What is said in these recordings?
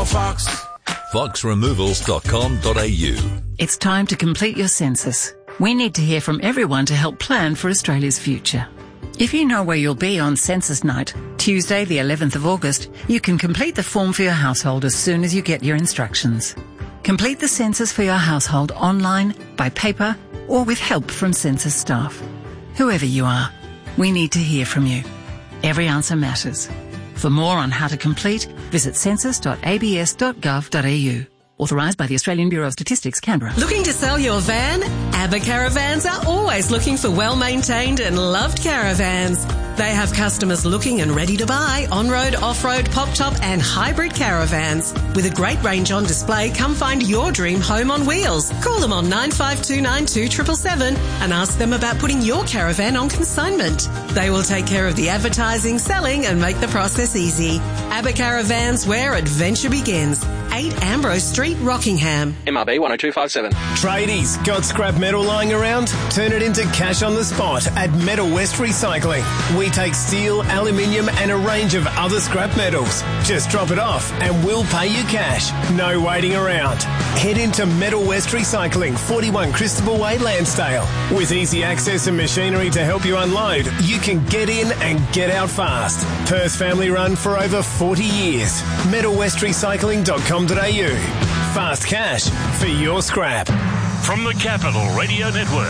Fox. foxremovals.com.au. It's time to complete your census. We need to hear from everyone to help plan for Australia's future. If you know where you'll be on census night, Tuesday the 11th of August, you can complete the form for your household as soon as you get your instructions. Complete the census for your household online, by paper, or with help from census staff. Whoever you are, we need to hear from you. Every answer matters. For more on how to complete, visit census.abs.gov.au. Authorised by the Australian Bureau of Statistics, Canberra. Looking to sell your van? ABBA Caravans are always looking for well-maintained and loved caravans. They have customers looking and ready to buy on-road, off-road, pop-top and hybrid caravans. With a great range on display, come find your dream home on wheels. Call them on 95292777 and ask them about putting your caravan on consignment. They will take care of the advertising, selling and make the process easy. ABBA Caravans, where adventure begins. 8 Ambrose Street, Rockingham. MRB 10257. Tradies, got scrap metal lying around? Turn it into cash on the spot at Metal West Recycling. We take steel, aluminium and a range of other scrap metals. Just drop it off and we'll pay you cash. No waiting around. Head into Metal West Recycling, 41 Christopher Way, Landsdale. With easy access and machinery to help you unload, you can get in and get out fast. Perth family run for over 40 years. MetalWestRecycling.com.au. Fast cash for your scrap. From the Capital Radio Network,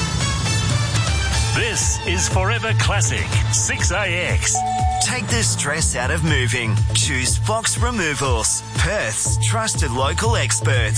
this is Forever Classic 6AX. Take the stress out of moving. Choose Fox Removals, Perth's trusted local experts.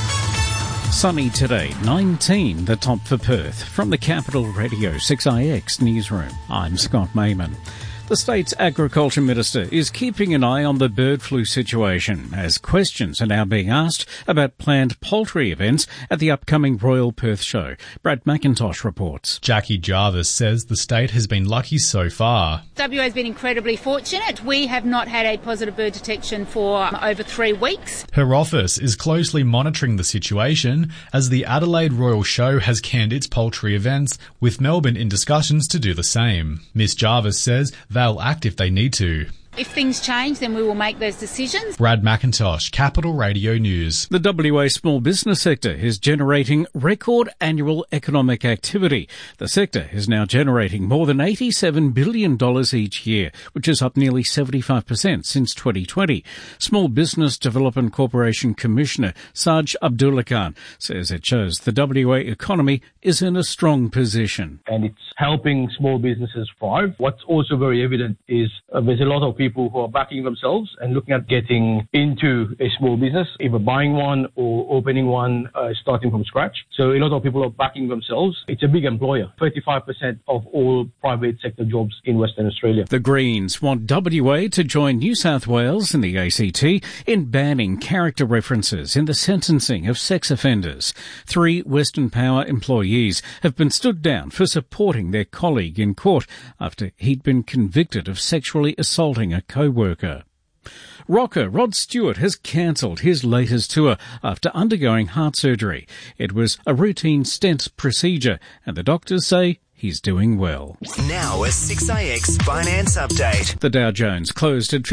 Sunny today, 19 the top for Perth. From the Capital Radio 6IX newsroom, I'm Scott Mayman. The state's Agriculture Minister is keeping an eye on the bird flu situation as questions are now being asked about planned poultry events at the upcoming Royal Perth Show. Brad McIntosh reports. Jackie Jarvis says the state has been lucky so far. WA has been incredibly fortunate. We have not had a positive bird detection for over 3 weeks. Her office is closely monitoring the situation as the Adelaide Royal Show has canned its poultry events, with Melbourne in discussions to do the same. Miss Jarvis says they'll act if they need to. If things change, then we will make those decisions. Brad McIntosh, Capital Radio News. The WA small business sector is generating record annual economic activity. The sector is now generating more than $87 billion each year, which is up nearly 75% since 2020. Small Business Development Corporation Commissioner Saj Abdullah Khan says it shows the WA economy is in a strong position. And it's helping small businesses thrive. What's also very evident is there's a lot of people who are backing themselves and looking at getting into a small business, either buying one or opening one, starting from scratch. So a lot of people are backing themselves. It's a big employer. 35% of all private sector jobs in Western Australia. The Greens want WA to join New South Wales and the ACT in banning character references in the sentencing of sex offenders. 3 Western Power employees have been stood down for supporting their colleague in court after he'd been convicted of sexually assaulting a co-worker. Rocker Rod Stewart has cancelled his latest tour after undergoing heart surgery. It was a routine stent procedure, and the doctors say he's doing well. Now a 6AX finance update. The Dow Jones closed at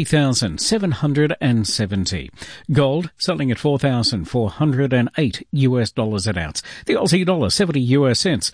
53,770. Gold selling at $4,408 an ounce. The Aussie dollar 70 US cents,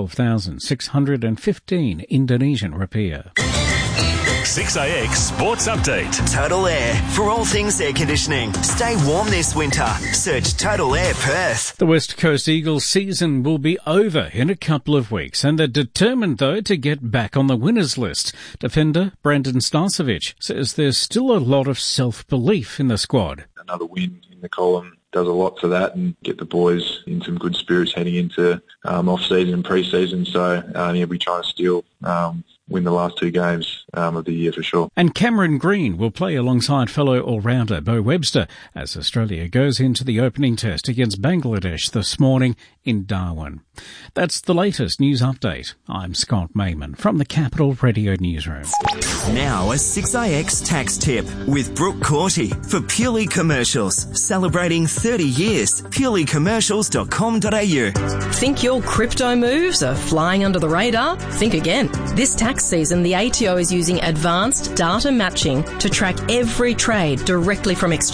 12,615 Indonesian rupiah. 6AX Sports Update. Total Air. For all things air conditioning. Stay warm this winter. Search Total Air Perth. The West Coast Eagles season will be over in a couple of weeks, and they're determined, though, to get back on the winners list. Defender Brandon Starcevic says there's still a lot of self-belief in the squad. Another win in the column does a lot for that and get the boys in some good spirits heading into off-season and pre-season. So, we try to still win the last 2 games of the year for sure. And Cameron Green will play alongside fellow all-rounder Bo Webster as Australia goes into the opening test against Bangladesh this morning in Darwin. That's the latest news update. I'm Scott Mayman from the Capital Radio Newsroom. Now a 6IX tax tip with Brooke Corty for Purely Commercials. Celebrating 30 years. purelycommercials.com.au. Think your crypto moves are flying under the radar? Think again. This tax season, the ATO is using advanced data matching to track every trade directly from exchange.